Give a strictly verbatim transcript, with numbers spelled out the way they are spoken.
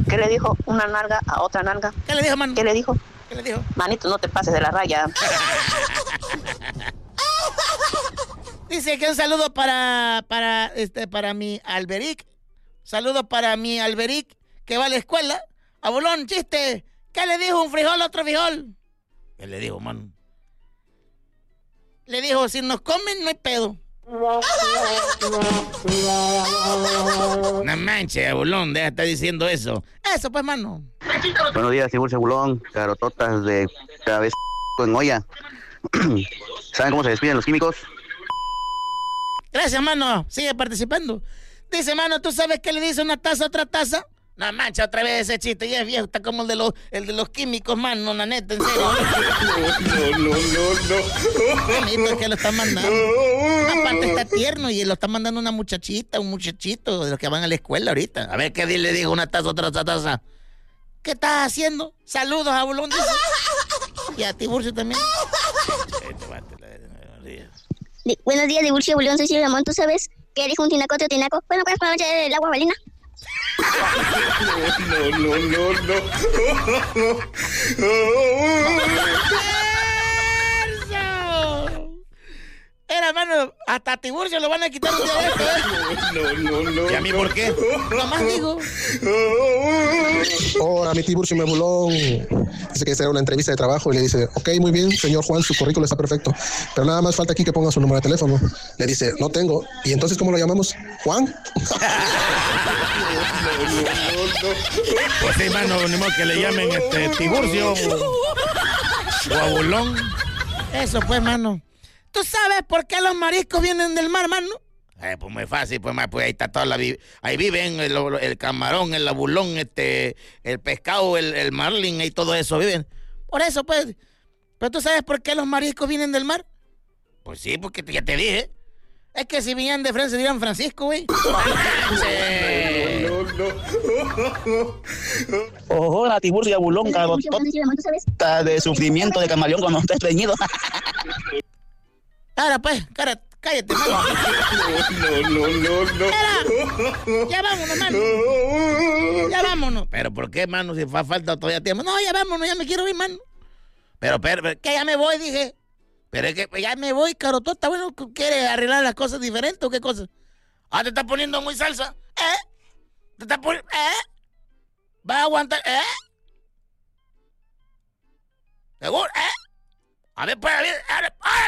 ¿Qué le dijo una nalga a otra nalga? ¿Qué le dijo, mano? ¿Qué le dijo? ¿Qué le dijo? Manito, no te pases de la raya. Dice que un saludo para, para, este, para mi Alberic. Saludo para mi Alberic, que va a la escuela. Abulón, chiste. ¿Qué le dijo un frijol a otro frijol? ¿Qué le dijo, mano? Le dijo, si nos comen, no hay pedo. No manches, Abulón, deja de estar diciendo eso. Eso, pues, mano. Buenos días, Tiburcio Bulón, carototas de cabeza en olla. ¿Saben cómo se despiden los químicos? Gracias, mano. Sigue participando. Dice, mano, ¿tú sabes qué le dice una taza a otra taza? No mancha, otra vez ese chiste, ya es viejo, está como el de los, el de los químicos, mano, la neta, en serio. No, no, no, no. Bonito que lo están mandando. Aparte está tierno y lo está mandando una muchachita, un muchachito de los que van a la escuela ahorita. A ver qué le dijo una taza a otra taza. ¿Qué estás haciendo? Saludos a Bulón, dice. Y a Tiburcio también. Buenos días, Tiburcio Bulón, soy Silvia Ramón, ¿tú sabes qué dijo un tinaco a otro tinaco? Bueno, pues para echar el agua valina. No, no, no, no. Era, mano, hasta a Tiburcio lo van a quitar un día de esto, ¿eh? No, no, no. ¿Y a mí por qué? Nomás digo. Hola, mi Tiburcio me bulón. Dice que será una entrevista de trabajo y le dice, ok, muy bien, señor Juan, su currículo está perfecto, pero nada más falta aquí que ponga su número de teléfono. Le dice, no tengo. ¿Y entonces cómo lo llamamos? ¿Juan? Pues sí, mano, ni modo que le llamen este Tiburcio o Abulón. Eso pues, mano. ¿Tú sabes por qué los mariscos vienen del mar, mano? Eh, pues muy fácil, pues, pues ahí está toda la vi ahí viven el, el camarón, el abulón, este, el pescado, el, el marlin y todo eso viven. Por eso, pues. ¿Pero tú sabes por qué los mariscos vienen del mar? Pues sí, porque te, ya te dije. Es que si vinieran de Francia serían Francisco, güey. No, no. Oh, hola, Tiburcio y Abulón, carotota de sufrimiento de camaleón cuando está estreñido. Ahora pues, cara, cállate, mano. No, no, no, no. Era, ya vámonos, mano. Ya vámonos. ¿Pero por qué, mano? Si fa falta todavía tiempo. No, ya vámonos, ya me quiero ir, mano. Pero, pero, pero que ya me voy, dije. Pero es que ya me voy, carotota. Bueno, ¿quieres arreglar las cosas diferentes o qué cosa? Ah, te estás poniendo muy salsa. ¿Eh? ¿Te estás poniendo? ¿Eh? ¿Vas a aguantar? ¿Eh? ¿Seguro? ¿Eh? A ver, pues, a ver, a ver, ¡órale!